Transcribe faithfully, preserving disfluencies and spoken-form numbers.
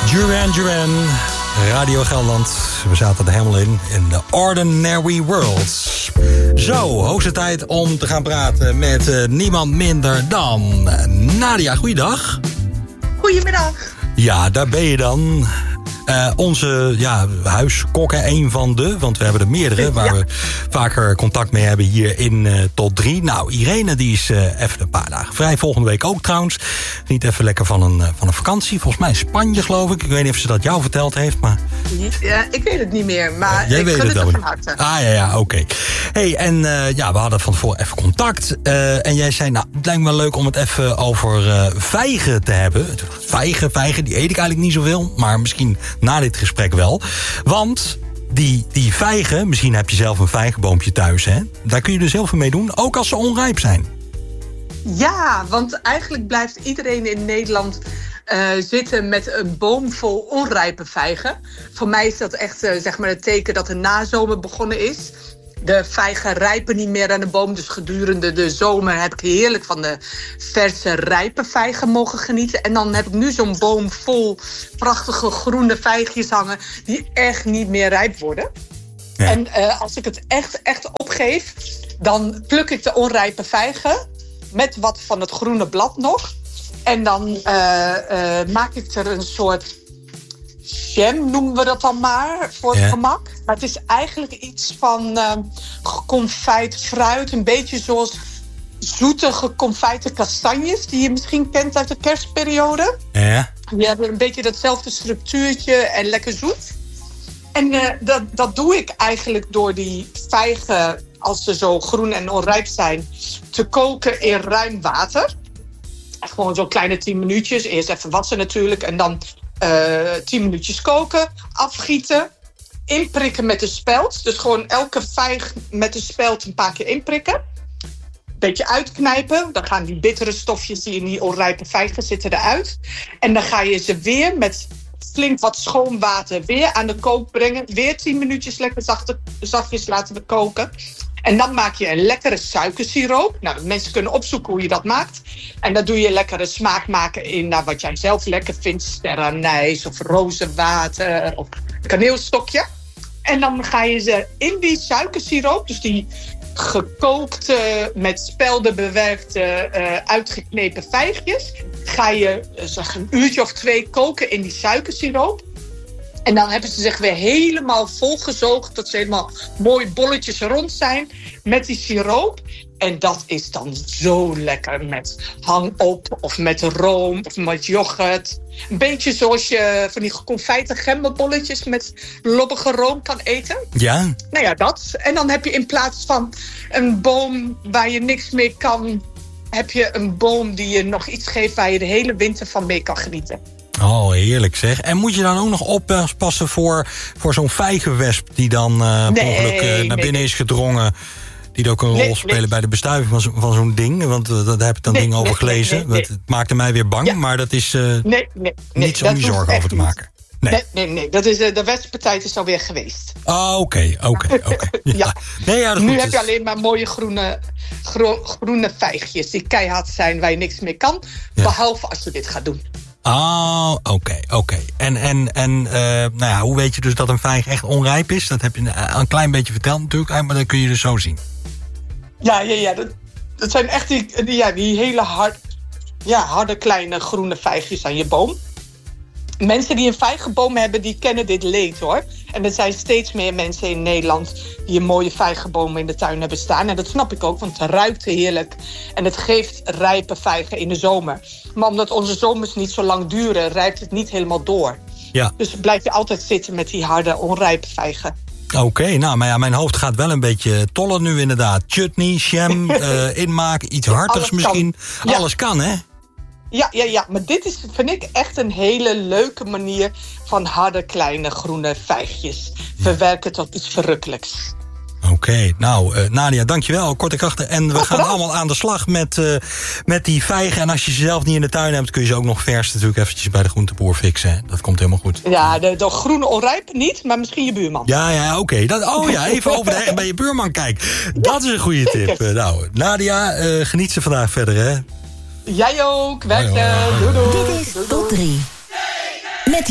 Duran Duran, Radio Gelderland. We zaten er helemaal in, in the Ordinary World. Zo, hoogste tijd om te gaan praten met uh, niemand minder dan Nadia. Goeiedag. Goedemiddag. Ja, daar ben je dan. Uh, onze ja, huiskok, een van de, want we hebben er meerdere... waar ja. we vaker contact mee hebben hier in uh, Tot drie. Nou, Irene die is uh, even een paar dagen vrij. Volgende week ook trouwens. Niet even lekker van een, uh, van een vakantie. Volgens mij in Spanje, geloof ik. Ik weet niet of ze dat jou verteld heeft, maar... Ja, ik weet het niet meer, maar uh, jij ik weet het, het van harte. Ah, ja, ja, oké. Okay. Hey, en uh, ja, we hadden van tevoren even contact. Uh, en jij zei, nou, het lijkt me wel leuk om het even over uh, vijgen te hebben. Vijgen, vijgen, die eet ik eigenlijk niet zoveel. Maar misschien na dit gesprek wel. Want die, die vijgen, misschien heb je zelf een vijgenboompje thuis, hè? Daar kun je dus heel veel mee doen, ook als ze onrijp zijn. Ja, want eigenlijk blijft iedereen in Nederland uh, zitten met een boom vol onrijpe vijgen. Voor mij is dat echt uh, zeg maar het teken dat de nazomer begonnen is. De vijgen rijpen niet meer aan de boom. Dus gedurende de zomer heb ik heerlijk van de verse rijpe vijgen mogen genieten. En dan heb ik nu zo'n boom vol prachtige groene vijgjes hangen die echt niet meer rijp worden. Ja. En uh, als ik het echt, echt opgeef, dan pluk ik de onrijpe vijgen met wat van het groene blad nog. En dan uh, uh, maak ik er een soort jam, noemen we dat dan maar, voor het ja. gemak. Maar het is eigenlijk iets van uh, geconfijt fruit. Een beetje zoals zoete geconfijte kastanjes, die je misschien kent uit de kerstperiode. Ja. Die hebben een beetje datzelfde structuurtje en lekker zoet. En uh, dat, dat doe ik eigenlijk door die vijgen, als ze zo groen en onrijp zijn, te koken in ruim water. En gewoon zo'n kleine tien minuutjes. Eerst even wassen natuurlijk en dan Uh, tien minuutjes koken, afgieten, inprikken met de speld. Dus gewoon elke vijg met de speld een paar keer inprikken. Beetje uitknijpen. Dan gaan die bittere stofjes die in die onrijpe vijgen zitten eruit. En dan ga je ze weer met flink wat schoon water weer aan de kook brengen. Weer tien minuutjes lekker zachte, zachtjes laten koken. En dan maak je een lekkere suikersiroop. Nou, mensen kunnen opzoeken hoe je dat maakt. En dan doe je lekkere smaak maken in nou, wat jij zelf lekker vindt. Sterrenijs of rozenwater of kaneelstokje. En dan ga je ze in die suikersiroop, dus die gekookte, met spelden bewerkte, uh, uitgeknepen vijgjes, ga je zeg, een uurtje of twee koken in die suikersiroop. En dan hebben ze zich weer helemaal volgezoogd, dat ze helemaal mooi bolletjes rond zijn met die siroop. En dat is dan zo lekker met hangop of met room of met yoghurt. Een beetje zoals je van die geconfijte gemberbolletjes met lobbige room kan eten. Ja. Nou ja, dat. En dan heb je in plaats van een boom waar je niks mee kan, heb je een boom die je nog iets geeft waar je de hele winter van mee kan genieten. Oh, heerlijk zeg. En moet je dan ook nog oppassen voor, voor zo'n vijgenwesp die dan uh, nee, mogelijk uh, naar nee, binnen nee. is gedrongen, die ook een nee, rol spelen nee. bij de bestuiving van, zo, van zo'n ding? Want uh, daar heb ik dan nee, dingen over nee, gelezen. Nee, nee, nee. Het maakte mij weer bang, ja. maar dat is uh, nee, nee, nee, niets om je zorgen over te maken. Nee, nee, nee. nee. Dat is, uh, de wespentijd is alweer geweest. Ah, oké, oké, oké. Ja. Nee, ja, nu goed, heb je alleen maar mooie groene, gro- groene vijgjes die keihard zijn waar je niks mee kan. Ja. Behalve als je dit gaat doen. Oh, oké, okay, oké. Okay. En, en, en uh, nou ja, hoe weet je dus dat een vijg echt onrijp is? Dat heb je een klein beetje verteld natuurlijk, maar dat kun je dus zo zien. Ja, ja, ja. Dat, dat zijn echt die, die, ja, die hele hard, ja, harde kleine groene vijgjes aan je boom. Mensen die een vijgenboom hebben, die kennen dit leed hoor. En er zijn steeds meer mensen in Nederland die een mooie vijgenboom in de tuin hebben staan. En dat snap ik ook, want het ruikt heerlijk. En het geeft rijpe vijgen in de zomer. Maar omdat onze zomers niet zo lang duren, rijpt het niet helemaal door. Ja. Dus blijf je altijd zitten met die harde, onrijpe vijgen. Oké, okay, nou, maar ja, mijn hoofd gaat wel een beetje tollen nu inderdaad. Chutney, jam, uh, inmaken, iets hartigs Alles misschien. Kan. Ja. Alles kan, hè? Ja, ja, ja, maar dit is, vind ik, echt een hele leuke manier van harde, kleine, groene vijgjes verwerken tot iets verrukkelijks. Oké, okay, nou, uh, Nadia, dankjewel. Korte krachten. En we oh, gaan allemaal aan de slag met, uh, met die vijgen. En als je ze zelf niet in de tuin hebt, kun je ze ook nog vers natuurlijk eventjes bij de groenteboer fixen. Hè? Dat komt helemaal goed. Ja, de, de groene onrijpe niet, maar misschien je buurman. Ja, ja, oké. Okay. Oh ja, even over de heg bij je buurman kijken. Dat is een goede tip. Uh, nou, Nadia, uh, geniet ze vandaag verder, hè? Jij ook. Werk je. Doei, doei. Dit is Tot drie.